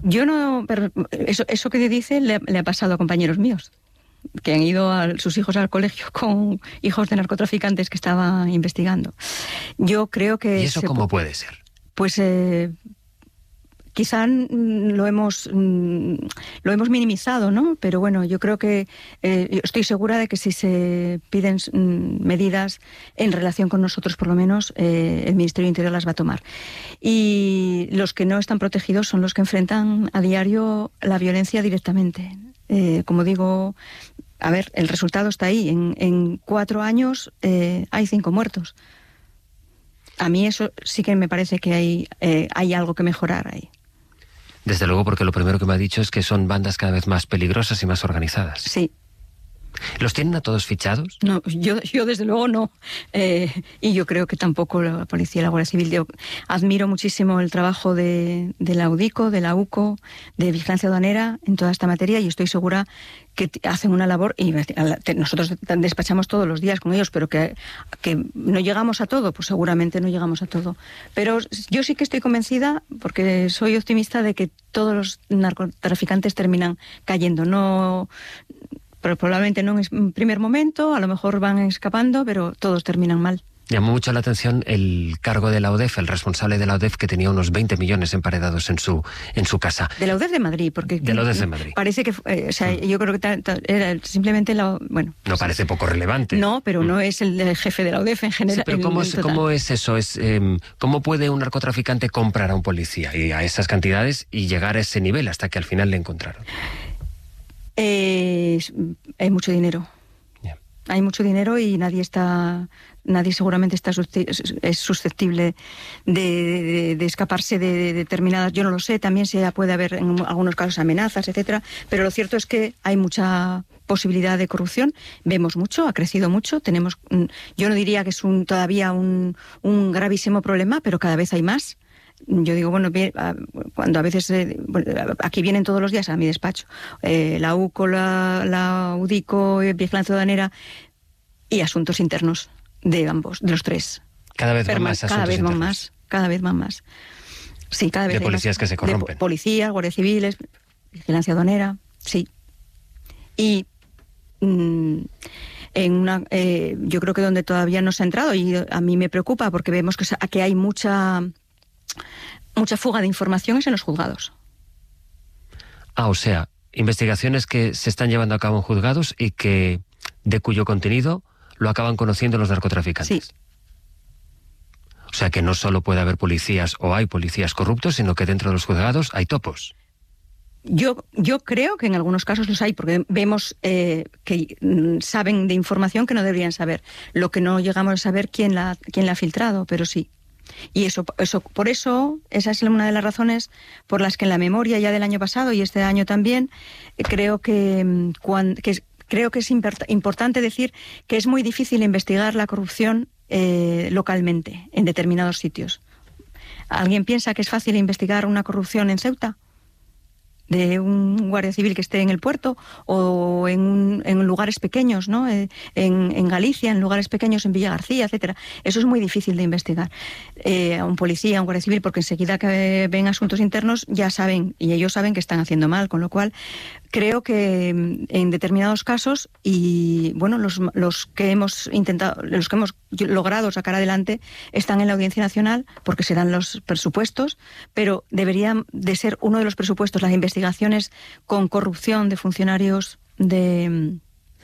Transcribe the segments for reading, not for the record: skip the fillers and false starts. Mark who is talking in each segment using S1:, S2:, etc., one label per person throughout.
S1: Yo no, pero eso que dice le ha pasado a compañeros míos, que han ido sus hijos al colegio con hijos de narcotraficantes que estaba investigando. Yo creo que...
S2: ¿Y eso cómo puede ser?
S1: Pues quizá lo hemos minimizado, ¿no? Pero bueno, yo creo que estoy segura de que si se piden medidas en relación con nosotros, por lo menos, el Ministerio del Interior las va a tomar. Y los que no están protegidos son los que enfrentan a diario la violencia directamente. Como digo, a ver, el resultado está ahí. En 4 años hay 5 muertos. A mí eso sí que me parece que hay algo que mejorar ahí.
S2: Desde luego, porque lo primero que me ha dicho es que son bandas cada vez más peligrosas y más organizadas.
S1: Sí.
S2: ¿Los tienen a todos fichados?
S1: No, yo desde luego no. Y yo creo que tampoco la policía y la Guardia Civil. Yo admiro muchísimo el trabajo de la UDICO, de la UCO, de Vigilancia Aduanera en toda esta materia, y estoy segura que hacen una labor, y nosotros despachamos todos los días con ellos, pero que no llegamos a todo, pues seguramente no llegamos a todo. Pero yo sí que estoy convencida, porque soy optimista, de que todos los narcotraficantes terminan cayendo. No... Pero probablemente no en primer momento, a lo mejor van escapando, pero todos terminan mal.
S2: Llamó mucho la atención el cargo de la UDEF, el responsable de la UDEF, que tenía unos 20 millones emparedados en su casa.
S1: De la UDEF de Madrid, porque...
S2: De la UDEF de Madrid.
S1: Parece que... yo creo que era simplemente la... Bueno...
S2: No parece poco relevante.
S1: No, pero no es el jefe de la UDEF en general.
S2: Sí, pero ¿cómo es eso? ¿Cómo puede un narcotraficante comprar a un policía y a esas cantidades y llegar a ese nivel hasta que al final le encontraron?
S1: Hay mucho dinero.
S2: Yeah.
S1: Hay mucho dinero y nadie seguramente es susceptible de escaparse de determinadas... Yo no lo sé, también puede haber en algunos casos amenazas, etcétera, pero lo cierto es que hay mucha posibilidad de corrupción. Vemos mucho, ha crecido mucho. Yo no diría que es todavía un gravísimo problema, pero cada vez hay más. Yo digo, bueno, cuando a veces, aquí vienen todos los días a mi despacho, la UCO, la UDICO, Vigilancia Aduanera y asuntos internos de ambos, de los tres.
S2: Cada vez van más asuntos internos.
S1: Cada vez van más. Sí, cada vez
S2: de policías que se corrompen.
S1: De policías, guardias civiles, Vigilancia Aduanera, sí. Y yo creo que donde todavía no se ha entrado, y a mí me preocupa porque vemos que hay mucha fuga de informaciones en los juzgados.
S2: O sea, investigaciones que se están llevando a cabo en juzgados y de cuyo contenido lo acaban conociendo los narcotraficantes.
S1: Sí.
S2: O sea, que no solo puede haber policías o hay policías corruptos, sino que dentro de los juzgados hay topos.
S1: Yo creo que en algunos casos los hay, porque vemos que saben de información que no deberían saber. Lo que no llegamos a saber quién la ha filtrado, pero sí. Y por eso, esa es una de las razones por las que en la memoria ya del año pasado y este año también, creo que es importante decir que es muy difícil investigar la corrupción localmente, en determinados sitios. ¿Alguien piensa que es fácil investigar una corrupción en Ceuta? De un guardia civil que esté en el puerto, o en lugares pequeños, ¿no? En Galicia, en lugares pequeños, en Villa García, etcétera. Eso es muy difícil de investigar. A un policía, a un guardia civil, porque enseguida que ven asuntos internos ya saben, y ellos saben que están haciendo mal, con lo cual creo que en determinados casos, y bueno, los que hemos logrado sacar adelante están en la Audiencia Nacional porque se dan los presupuestos, pero deberían de ser uno de los presupuestos las investigaciones con corrupción de funcionarios de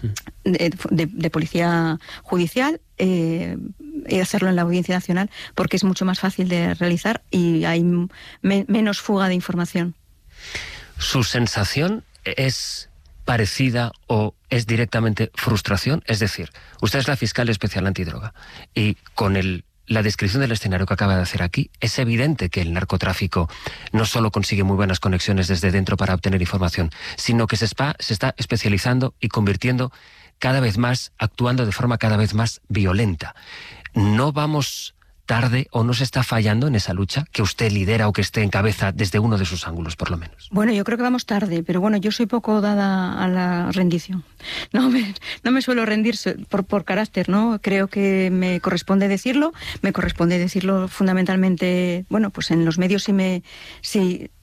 S1: policía judicial, y hacerlo en la Audiencia Nacional, porque es mucho más fácil de realizar y hay menos fuga de información.
S2: ¿Su sensación es parecida o es directamente frustración? Es decir, usted es la fiscal especial antidroga y con la descripción del escenario que acaba de hacer aquí, es evidente que el narcotráfico no solo consigue muy buenas conexiones desde dentro para obtener información, sino que se está especializando y convirtiendo cada vez más, actuando de forma cada vez más violenta. ¿No vamos tarde o no se está fallando en esa lucha que usted lidera o que esté en cabeza desde uno de sus ángulos, por lo menos?
S1: Bueno, yo creo que vamos tarde, pero bueno, yo soy poco dada a la rendición. No me suelo rendir por carácter, ¿no? Creo que me corresponde decirlo fundamentalmente, bueno, pues en los medios si